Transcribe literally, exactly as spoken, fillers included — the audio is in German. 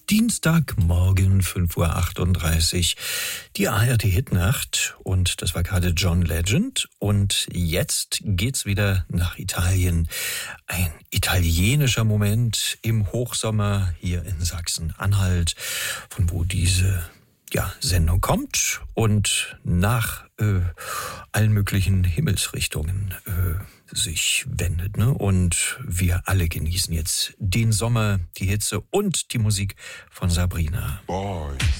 Dienstagmorgen, fünf Uhr achtunddreißig, die A R D-Hitnacht, und das war gerade John Legend. Und jetzt geht's wieder nach Italien. Ein italienischer Moment im Hochsommer hier in Sachsen-Anhalt, von wo diese ja, Sendung kommt und nach äh, allen möglichen Himmelsrichtungen äh, sich wendet. Ne? Und wir alle genießen jetzt den Sommer, die Hitze und die Musik von Sabrina. Boy.